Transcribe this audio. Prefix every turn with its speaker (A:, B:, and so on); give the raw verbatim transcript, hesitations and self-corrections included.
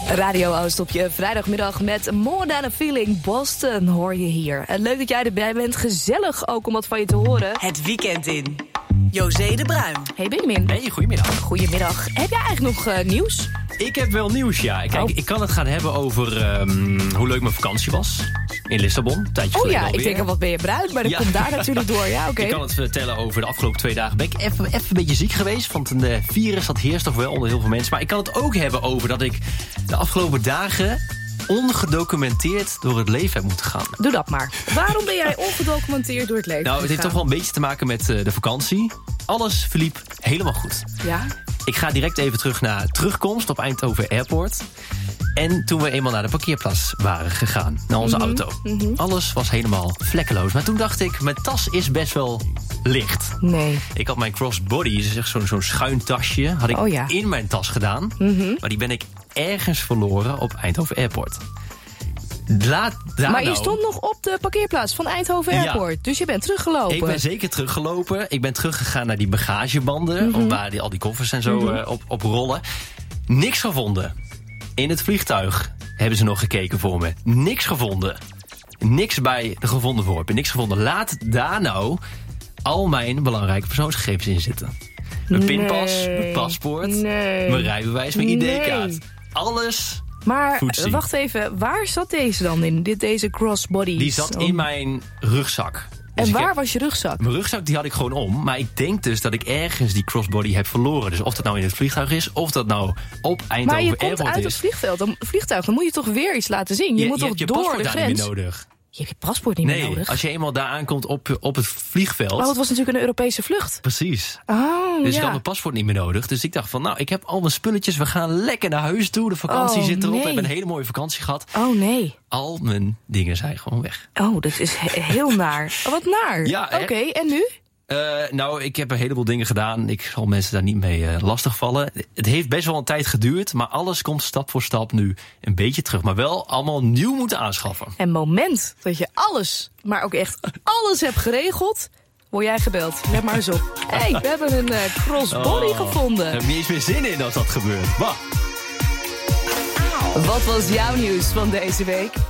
A: Radio Oost op je vrijdagmiddag met More Than a Feeling. Boston hoor je hier. En leuk dat jij erbij bent. Gezellig ook om wat van je te horen.
B: Het weekend in. José de Bruin.
A: Hey Benjamin.
C: Hey, goedemiddag.
A: Goedemiddag. Heb jij eigenlijk nog uh, nieuws?
C: Ik heb wel nieuws, ja. Kijk,
A: oh.
C: ik kan het gaan hebben over um, hoe leuk mijn vakantie was. In Lissabon, een tijdje
A: Oh ja,
C: alweer.
A: ik denk, wat ben je bruid? Maar dat
C: ja.
A: komt daar natuurlijk door. Ja, oké. Okay.
C: Ik kan het vertellen over de afgelopen twee dagen. Ben ik even, even een beetje ziek geweest. Want een uh, virus, dat heerst toch wel onder heel veel mensen. Maar ik kan het ook hebben over dat ik de afgelopen dagen ongedocumenteerd door het leven heb moeten gaan.
A: Doe dat maar. Waarom ben jij ongedocumenteerd door het leven
C: Nou, het heeft
A: gegaan?
C: toch wel een beetje te maken met uh, de vakantie. Alles verliep helemaal goed.
A: Ja?
C: Ik ga direct even terug naar terugkomst op Eindhoven Airport. En toen we eenmaal naar de parkeerplaats waren gegaan, naar onze
A: mm-hmm,
C: auto.
A: Mm-hmm.
C: Alles was helemaal vlekkeloos. Maar toen dacht ik, mijn tas is best wel licht.
A: Nee.
C: Ik had mijn crossbody, dus echt zo'n zo'n schuin tasje, had ik
A: oh, ja.
C: in mijn tas gedaan.
A: Mm-hmm.
C: Maar die ben ik ergens verloren op Eindhoven Airport. Laat daar
A: maar je
C: nou...
A: stond nog op de parkeerplaats van Eindhoven Airport. Ja. Dus je bent teruggelopen.
C: Ik ben zeker teruggelopen. Ik ben teruggegaan naar die bagagebanden. Mm-hmm. Waar die, al die koffers en zo mm-hmm. uh, op, op rollen. Niks gevonden. In het vliegtuig hebben ze nog gekeken voor me. Niks gevonden. Niks bij de gevonden voorwerpen. Niks gevonden. Laat daar nou al mijn belangrijke persoonsgegevens in zitten. Mijn
A: nee.
C: pinpas, mijn paspoort,
A: nee.
C: mijn rijbewijs, mijn I D-kaart.
A: Nee.
C: Alles.
A: Maar
C: voetzie.
A: Wacht even, waar zat deze dan in? Dit, deze crossbody?
C: Die zat in mijn rugzak.
A: En
C: dus
A: waar
C: heb,
A: was je rugzak?
C: Mijn rugzak die had ik gewoon om. Maar ik denk dus dat ik ergens die crossbody heb verloren. Dus of dat nou in het vliegtuig is, of dat nou op Eindhoven
A: Maar je
C: Airport
A: komt uit
C: is.
A: het vliegveld, dan, vliegtuig, dan moet je toch weer iets laten zien. Je,
C: je
A: moet
C: je
A: toch
C: hebt je
A: door
C: paspoort
A: de
C: daar
A: grens.
C: niet meer nodig.
A: Je hebt je paspoort niet
C: nee,
A: meer nodig.
C: als je eenmaal daar aankomt op, op het vliegveld.
A: Oh, het was natuurlijk een Europese vlucht.
C: Precies.
A: Oh,
C: dus
A: ja.
C: ik had mijn paspoort niet meer nodig. Dus ik dacht van, nou, ik heb al mijn spulletjes. We gaan lekker naar huis toe. De vakantie
A: oh,
C: zit erop.
A: Nee.
C: We hebben een hele mooie vakantie gehad.
A: Oh nee.
C: Al mijn dingen zijn gewoon weg.
A: Oh, dat is he- heel naar. Oh, wat naar.
C: Ja,
A: Oké, okay, en nu?
C: Uh, nou, ik heb een heleboel dingen gedaan. Ik zal mensen daar niet mee uh, lastigvallen. Het heeft best wel een tijd geduurd. Maar alles komt stap voor stap nu een beetje terug. Maar wel allemaal nieuw moeten aanschaffen.
A: En moment dat je alles, maar ook echt alles hebt geregeld, word jij gebeld. Let maar eens op. Hé, hey, we hebben een uh, crossbody
C: oh,
A: gevonden.
C: Ik heb niet eens meer zin in als dat gebeurt. Bah.
A: Wat was jouw nieuws van deze week?